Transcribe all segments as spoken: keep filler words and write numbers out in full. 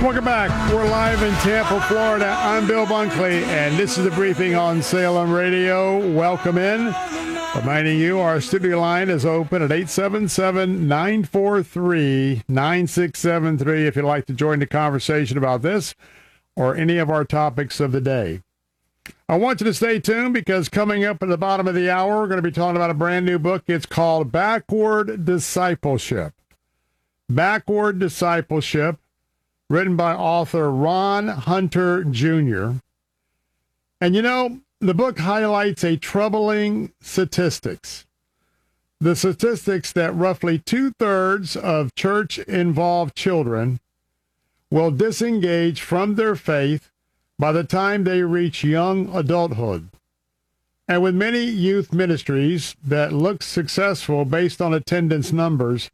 Welcome back. We're live in Tampa, Florida. I'm Bill Bunkley, and this is the briefing on Salem Radio. Welcome in. Reminding you, our studio line is open at eight seven seven, nine four three, nine six seven three if you'd like to join the conversation about this or any of our topics of the day. I want you to stay tuned because coming up at the bottom of the hour, we're going to be talking about a brand new book. It's called Backward Discipleship. Backward Discipleship, written by author Ron Hunter Junior And you know, the book highlights a troubling statistics. The statistics that roughly two-thirds of church-involved children will disengage from their faith by the time they reach young adulthood. And with many youth ministries that look successful based on attendance numbers,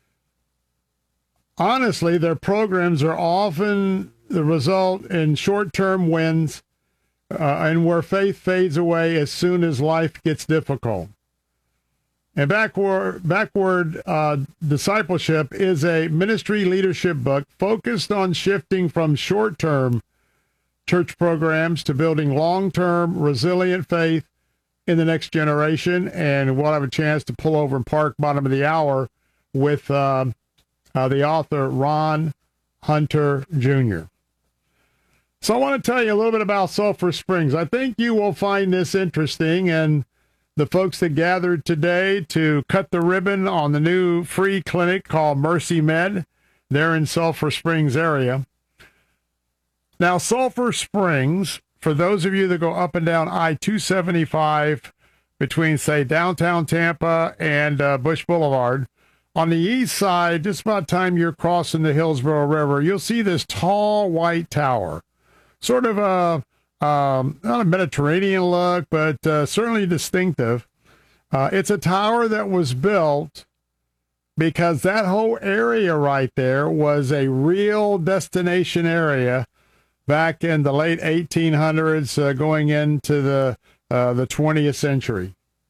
honestly, their programs are often the result in short-term wins uh, and where faith fades away as soon as life gets difficult. And Backward, Backward uh, Discipleship is a ministry leadership book focused on shifting from short-term church programs to building long-term resilient faith in the next generation. And we'll have a chance to pull over and park bottom of the hour with uh, uh, the author, Ron Hunter Junior So I want to tell you a little bit about Sulphur Springs. I think you will find this interesting, and the folks that gathered today to cut the ribbon on the new free clinic called Mercy Med, they're in Sulphur Springs area. Now, Sulphur Springs, for those of you that go up and down I two seventy-five between, say, downtown Tampa and uh, Bush Boulevard, on the east side, just about time you're crossing the Hillsborough River, you'll see this tall white tower, sort of a, um, not a Mediterranean look, but uh, certainly distinctive. Uh, it's a tower that was built because that whole area right there was a real destination area back in the late eighteen hundreds, uh, going into the uh, the twentieth century.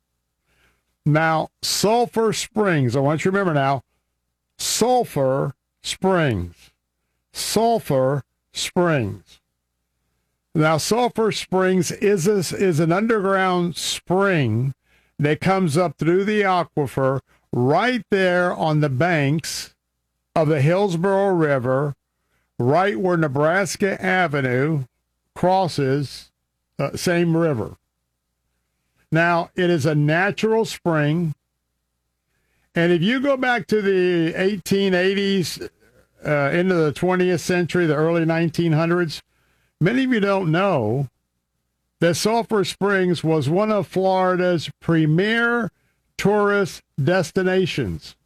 Now, Sulphur Springs, I want you to remember now, Sulphur Springs. Sulphur Springs. Now, Sulphur Springs is, a, is an underground spring that comes up through the aquifer right there on the banks of the Hillsborough River, right where Nebraska Avenue crosses the uh, same river. Now, it is a natural spring, and if you go back to the eighteen eighties, uh, into the twentieth century, the early nineteen hundreds, many of you don't know that Sulphur Springs was one of Florida's premier tourist destinations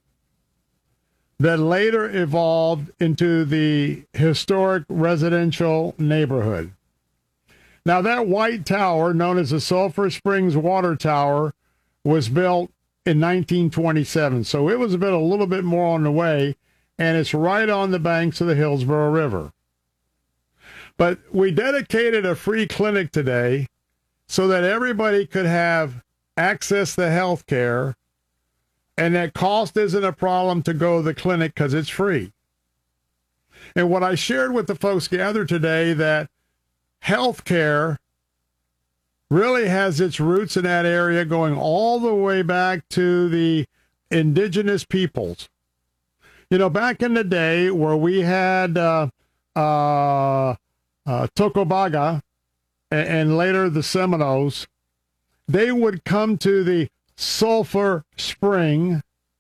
that later evolved into the historic residential neighborhood. Now, that white tower, known as the Sulphur Springs Water Tower, was built in nineteen twenty-seven, so it was a bit a little bit more on the way, and it's right on the banks of the Hillsborough River. But we dedicated a free clinic today so that everybody could have access to health care, and that cost isn't a problem to go to the clinic because it's free. And what I shared with the folks gathered today, that health care really has its roots in that area going all the way back to the indigenous peoples. You know, back in the day where we had uh, uh, uh, Tocobaga and, and later the Seminoles, they would come to the Sulphur Spring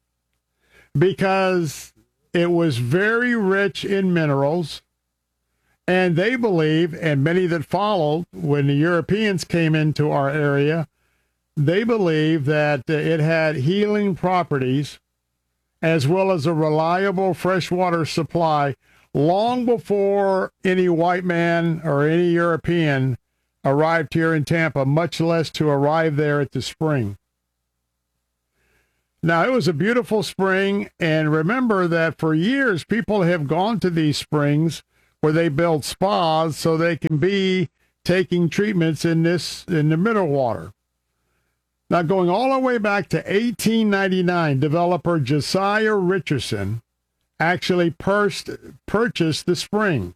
because it was very rich in minerals, and they believe, and many that followed when the Europeans came into our area, they believe that it had healing properties as well as a reliable freshwater supply long before any white man or any European arrived here in Tampa, much less to arrive there at the spring. Now, it was a beautiful spring, and remember that for years, people have gone to these springs where they build spas so they can be taking treatments in this, in the mineral water. Now, going all the way back to eighteen ninety-nine, developer Josiah Richardson actually purchased, purchased the spring.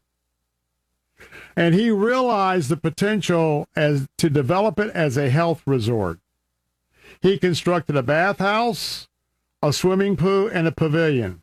And he realized the potential as to develop it as a health resort. He constructed a bathhouse, a swimming pool, and a pavilion.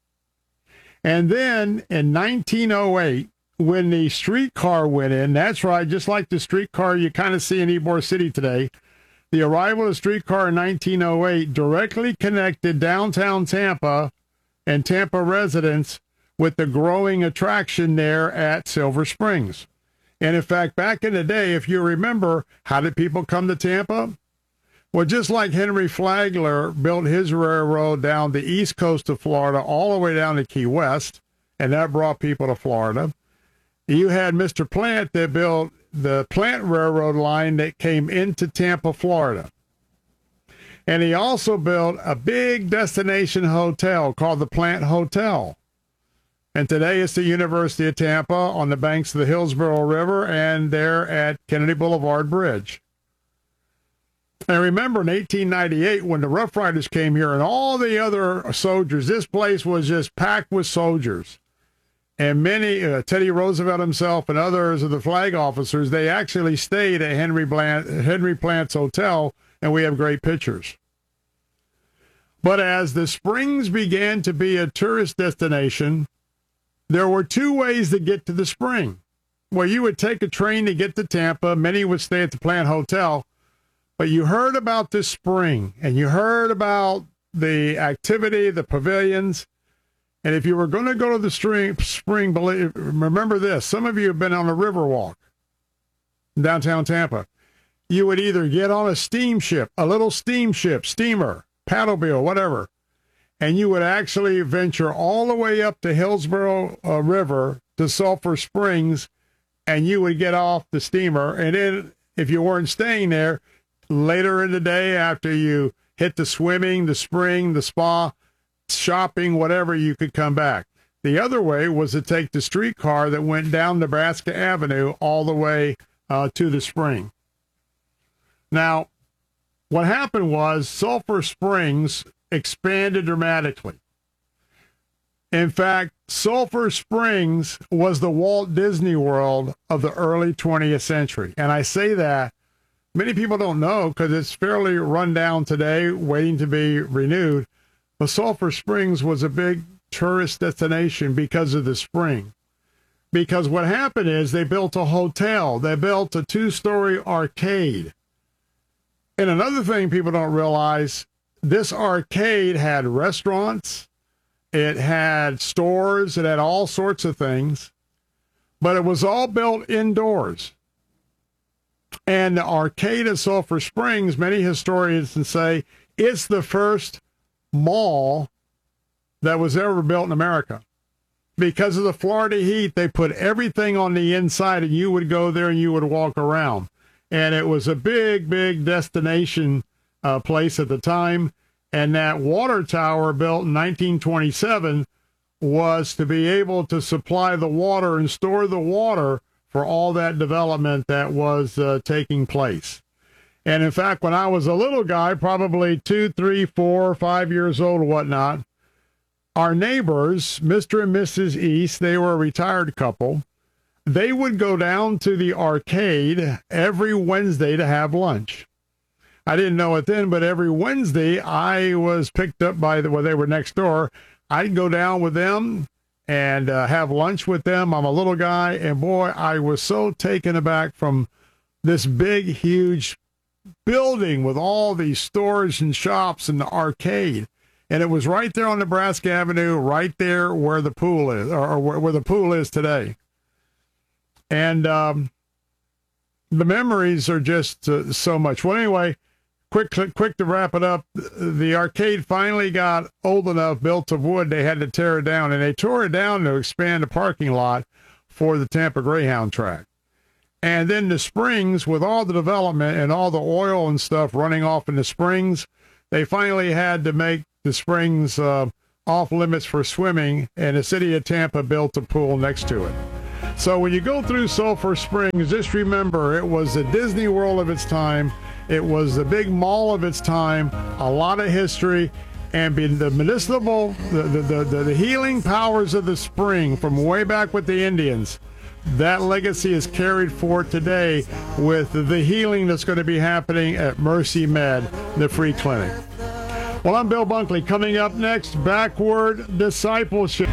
And then in nineteen oh eight, when the streetcar went in, that's right, just like the streetcar you kind of see in Ybor City today, the arrival of the streetcar in nineteen oh eight directly connected downtown Tampa and Tampa residents with the growing attraction there at Silver Springs. And in fact, back in the day, if you remember, how did people come to Tampa? Well, just like Henry Flagler built his railroad down the east coast of Florida all the way down to Key West, and that brought people to Florida. You had Mister Plant that built the Plant Railroad line that came into Tampa, Florida. And he also built a big destination hotel called the Plant Hotel. And today it's the University of Tampa on the banks of the Hillsborough River and there at Kennedy Boulevard Bridge. And remember in eighteen ninety-eight when the Rough Riders came here and all the other soldiers, this place was just packed with soldiers. And many, uh, Teddy Roosevelt himself and others of the flag officers, they actually stayed at Henry Plant, Henry Plant's Hotel, and we have great pictures. But as the Springs began to be a tourist destination, there were two ways to get to the spring. Well, you would take a train to get to Tampa. Many would stay at the Plant Hotel. But you heard about this spring, and you heard about the activity, the pavilions. And if you were going to go to the spring, spring, believe, remember this. Some of you have been on a river walk in downtown Tampa. You would either get on a steamship, a little steamship, steamer, paddle wheel, whatever, and you would actually venture all the way up to Hillsborough uh, River to Sulphur Springs, and you would get off the steamer. And then if you weren't staying there, later in the day after you hit the swimming, the spring, the spa, shopping, whatever, you could come back. The other way was to take the streetcar that went down Nebraska Avenue all the way uh, to the spring. Now, what happened was Sulphur Springs expanded dramatically. In fact, Sulphur Springs was the Walt Disney World of the early twentieth century. And I say that many people don't know because it's fairly run down today, waiting to be renewed. But Sulphur Springs was a big tourist destination because of the spring. Because what happened is they built a hotel. They built a two-story arcade. And another thing people don't realize, this arcade had restaurants, it had stores, it had all sorts of things, but it was all built indoors. And the arcade at Sulphur Springs, many historians say, it's the first mall that was ever built in America. Because of the Florida heat, they put everything on the inside, and you would go there and you would walk around. And it was a big, big destination uh, place at the time. And that water tower built in nineteen twenty-seven was to be able to supply the water and store the water for all that development that was uh, taking place. And in fact, when I was a little guy, probably two, three, four, five years old or whatnot, our neighbors, Mister and Missus East, they were a retired couple. They would go down to the arcade every Wednesday to have lunch. I didn't know it then, but every Wednesday I was picked up by the, well, they were next door. I'd go down with them and uh, have lunch with them. I'm a little guy, and boy, I was so taken aback from this big, huge building with all these stores and shops and the arcade. And it was right there on Nebraska Avenue, right there where the pool is, or where, where the pool is today. And um, the memories are just uh, so much. Well, anyway, quick, quick, quick to wrap it up. The arcade finally got old enough, built of wood, they had to tear it down. And they tore it down to expand a parking lot for the Tampa Greyhound track. And then the Springs, with all the development and all the oil and stuff running off in the Springs, they finally had to make the Springs uh, off limits for swimming, and the city of Tampa built a pool next to it. So when you go through Sulphur Springs, just remember it was the Disney World of its time. It was the big mall of its time, a lot of history. and be the medicinal, the, the, the, the, the healing powers of the spring from way back with the Indians. That legacy is carried forward today with the healing that's going to be happening at Mercy Med, the free clinic. Well, I'm Bill Bunkley. Coming up next, Backward Discipleship.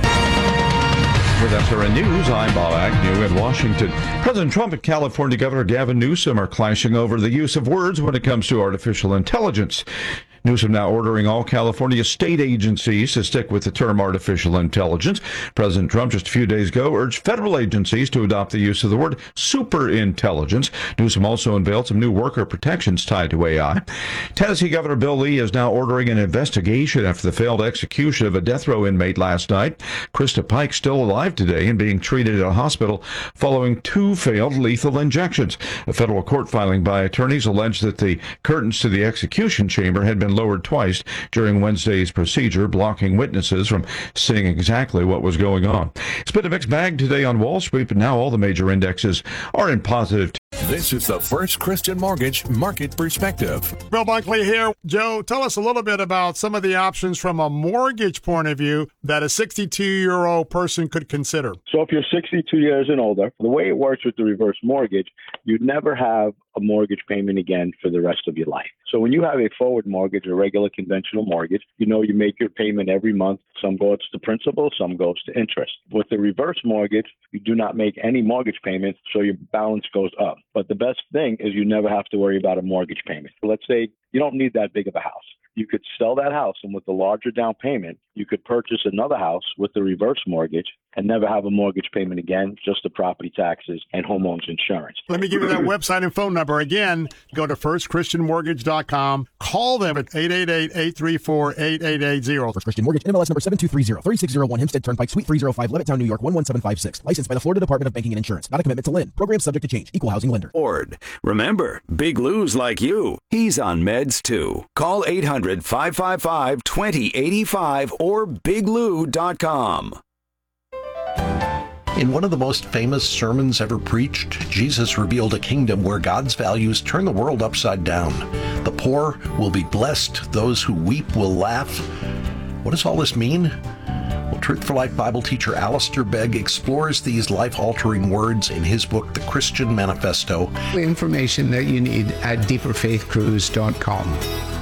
With S R N News, I'm Bob Agnew in Washington. President Trump and California Governor Gavin Newsom are clashing over the use of words when it comes to artificial intelligence. Newsom now ordering all California state agencies to stick with the term artificial intelligence. President Trump just a few days ago urged federal agencies to adopt the use of the word superintelligence. Newsom also unveiled some new worker protections tied to A I. Tennessee Governor Bill Lee is now ordering an investigation after the failed execution of a death row inmate last night. Krista Pike still alive today and being treated at a hospital following two failed lethal injections. A federal court filing by attorneys alleged that the curtains to the execution chamber had been lowered twice during Wednesday's procedure, blocking witnesses from seeing exactly what was going on. It's been a mixed bag today on Wall Street, but now all the major indexes are in positive. This is the First Christian Mortgage Market Perspective. Bill Bunkley here. Joe, tell us a little bit about some of the options from a mortgage point of view that a sixty-two-year-old person could consider. So if you're sixty-two years and older, the way it works with the reverse mortgage, you'd never have a mortgage payment again for the rest of your life. So when you have a forward mortgage, a regular conventional mortgage, you know you make your payment every month. Some goes to principal, some goes to interest. With the reverse mortgage, you do not make any mortgage payment, so your balance goes up. But the best thing is you never have to worry about a mortgage payment. Let's say you don't need that big of a house. You could sell that house, and with the larger down payment, you could purchase another house with the reverse mortgage and never have a mortgage payment again, just the property taxes and homeowners insurance. Let me give you that website and phone number. Again, go to first christian mortgage dot com. Call them at eight eight eight, eight three four, eight eight eight zero. First Christian Mortgage, N M L S number seven two three zero, three six zero one, Hempstead Turnpike, Suite three oh five, Levittown, New York, one one seven five six. Licensed by the Florida Department of Banking and Insurance. Not a commitment to lend. Program subject to change. Equal housing lender. Ord. Remember, Big Lou's like you. He's on meds too. Call eight hundred, five five five, two zero eight five or big lou dot com. In one of the most famous sermons ever preached, Jesus revealed a kingdom where God's values turn the world upside down. The poor will be blessed, those who weep will laugh. What does all this mean? Well, Truth for Life Bible teacher Alistair Begg explores these life-altering words in his book, The Christian Manifesto. The information that you need at deeper faith cruise dot com.